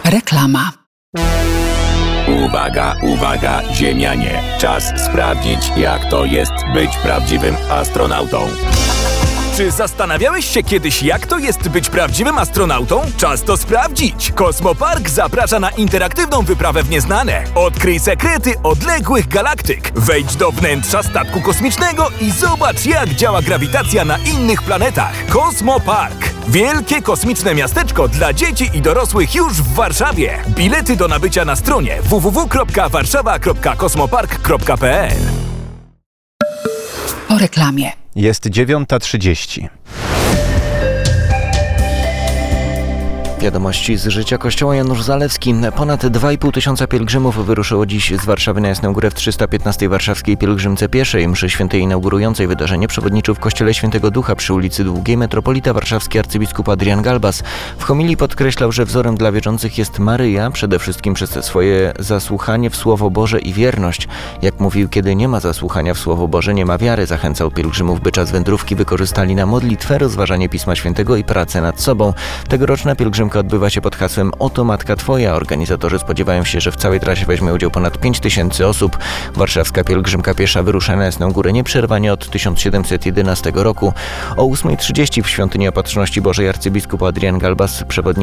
Reklama. Uwaga, uwaga, ziemianie! Czas sprawdzić, jak to jest być prawdziwym astronautą. Czy zastanawiałeś się kiedyś, jak to jest być prawdziwym astronautą? Czas to sprawdzić! Kosmopark zaprasza na interaktywną wyprawę w nieznane. Odkryj sekrety odległych galaktyk. Wejdź do wnętrza statku kosmicznego i zobacz, jak działa grawitacja na innych planetach. Kosmopark. Wielkie kosmiczne miasteczko dla dzieci i dorosłych już w Warszawie. Bilety do nabycia na stronie www.warszawa.kosmopark.pl. Po reklamie. Jest 9:30. Wiadomości z życia Kościoła. Janusz Zalewski. Ponad 2,5 tysiąca pielgrzymów wyruszyło dziś z Warszawy na Jasną Górę w 315. Warszawskiej Pielgrzymce Pieszej. Mszy świętej inaugurującej wydarzenie przewodniczył w Kościele Świętego Ducha przy ulicy Długiej metropolita warszawski arcybiskup Adrian Galbas. W homilii podkreślał, że wzorem dla wierzących jest Maryja, przede wszystkim przez swoje zasłuchanie w Słowo Boże i wierność. Jak mówił, kiedy nie ma zasłuchania w Słowo Boże, nie ma wiary. Zachęcał pielgrzymów, by czas wędrówki wykorzystali na modlitwę, rozważanie Pisma Świętego i pracę nad sobą. Tegoroczna pielgrzymka odbywa się pod hasłem Oto Matka Twoja. Organizatorzy spodziewają się, że w całej trasie weźmie udział ponad 5 tysięcy osób. Warszawska Pielgrzymka Piesza wyrusza na Jasną Górę nieprzerwanie od 1711 roku. O 8:30 w Świątyni Opatrzności Bożej arcybiskup Adrian Galbas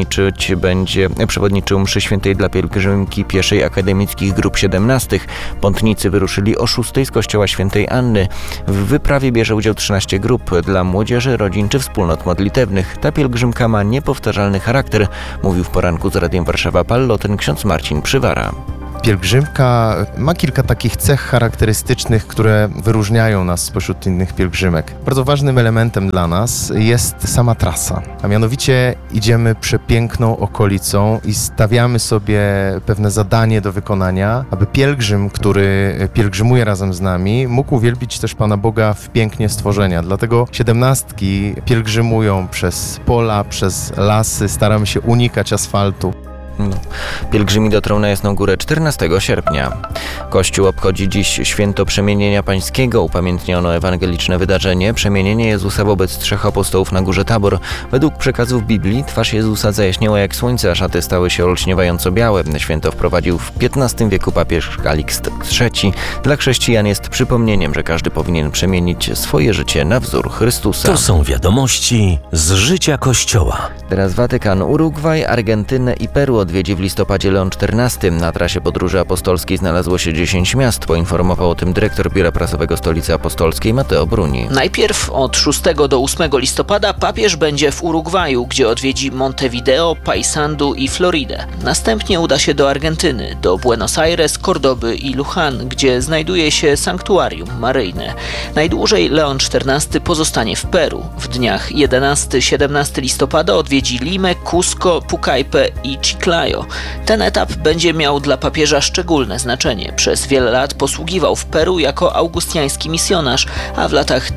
przewodniczył mszy świętej dla pielgrzymki pieszej akademickich grup 17. Pątnicy wyruszyli o 6:00 z kościoła świętej Anny. W wyprawie bierze udział 13 grup dla młodzieży, rodzin czy wspólnot modlitewnych. Ta pielgrzymka ma niepowtarzalny charakter, mówił w poranku z Radiem Warszawa Palloten ksiądz Marcin Przywara. Pielgrzymka ma kilka takich cech charakterystycznych, które wyróżniają nas spośród innych pielgrzymek. Bardzo ważnym elementem dla nas jest sama trasa, a mianowicie idziemy przepiękną okolicą i stawiamy sobie pewne zadanie do wykonania, aby pielgrzym, który pielgrzymuje razem z nami, mógł uwielbić też Pana Boga w pięknie stworzenia. Dlatego 17 pielgrzymują przez pola, przez lasy, staramy się unikać asfaltu. Pielgrzymi dotrą na Jasną Górę 14 sierpnia. Kościół obchodzi dziś święto Przemienienia Pańskiego. Upamiętniono ewangeliczne wydarzenie Przemienienie Jezusa wobec 3 apostołów na Górze Tabor. Według przekazów Biblii twarz Jezusa zajaśniała jak słońce, a szaty stały się olśniewająco białe. Święto wprowadził w XV wieku papież Kalixt III. Dla chrześcijan jest przypomnieniem, że każdy powinien przemienić swoje życie na wzór Chrystusa. To są wiadomości z życia Kościoła. Teraz Watykan. Urugwaj, Argentynę i Peru odwiedzi w listopadzie Leon XIV. Na trasie podróży apostolskiej znalazło się 10 miast. Poinformował o tym dyrektor Biura Prasowego Stolicy Apostolskiej Mateo Bruni. Najpierw od 6 do 8 listopada papież będzie w Urugwaju, gdzie odwiedzi Montevideo, Paysandu i Floridę. Następnie uda się do Argentyny, do Buenos Aires, Kordoby i Luján, gdzie znajduje się sanktuarium maryjne. Najdłużej Leon XIV pozostanie w Peru. W dniach 11-17 listopada odwiedzi Limę, Cusco, Pucallpę i Chiclayo. Ten etap będzie miał dla papieża szczególne znaczenie. Przez wiele lat posługiwał w Peru jako augustiański misjonarz, a w latach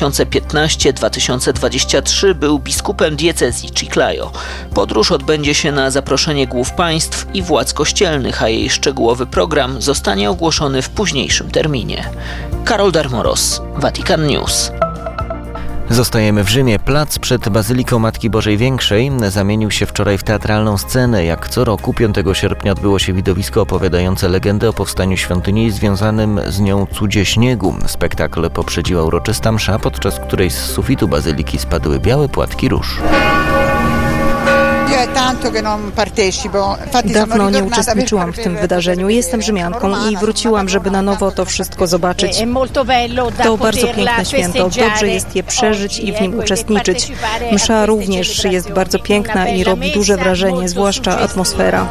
2015-2023 był biskupem diecezji Chiclayo. Podróż odbędzie się na zaproszenie głów państw i władz kościelnych, a jej szczegółowy program zostanie ogłoszony w późniejszym terminie. Karol Darmoros, Vatican News. Zostajemy w Rzymie. Plac przed Bazyliką Matki Bożej Większej zamienił się wczoraj w teatralną scenę. Jak co roku 5 sierpnia odbyło się widowisko opowiadające legendę o powstaniu świątyni i związanym z nią cudzie śniegu. Spektakl poprzedziła uroczysta msza, podczas której z sufitu bazyliki spadły białe płatki róż. Dawno nie uczestniczyłam w tym wydarzeniu. Jestem Rzymianką i wróciłam, żeby na nowo to wszystko zobaczyć. To bardzo piękne święto. Dobrze jest je przeżyć i w nim uczestniczyć. Msza również jest bardzo piękna i robi duże wrażenie, zwłaszcza atmosfera.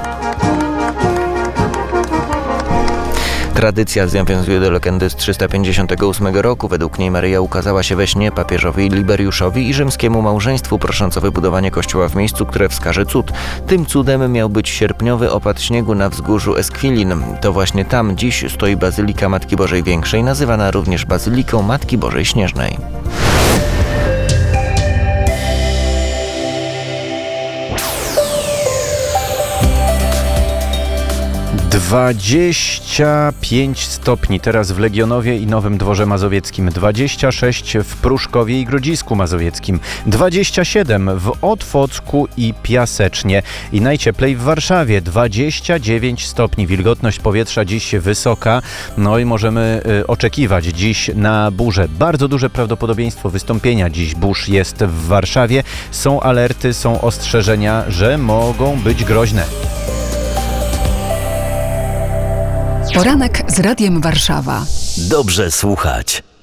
Tradycja nawiązuje do legendy z 358 roku. Według niej Maryja ukazała się we śnie papieżowi Liberiuszowi i rzymskiemu małżeństwu, prosząc o wybudowanie kościoła w miejscu, które wskaże cud. Tym cudem miał być sierpniowy opad śniegu na wzgórzu Esquilin. To właśnie tam dziś stoi Bazylika Matki Bożej Większej, nazywana również Bazyliką Matki Bożej Śnieżnej. 25 stopni teraz w Legionowie i Nowym Dworze Mazowieckim, 26 w Pruszkowie i Grodzisku Mazowieckim, 27 w Otwocku i Piasecznie i najcieplej w Warszawie, 29 stopni. Wilgotność powietrza dziś wysoka, no i możemy oczekiwać dziś na burzę. Bardzo duże prawdopodobieństwo wystąpienia dziś burz jest w Warszawie. Są alerty, są ostrzeżenia, że mogą być groźne. Poranek z Radiem Warszawa. Dobrze słuchać.